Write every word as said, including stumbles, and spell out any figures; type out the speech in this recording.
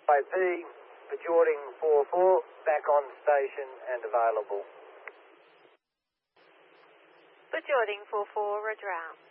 I P, Bajorting four four, back on station and available. Bajorting four four, roger out.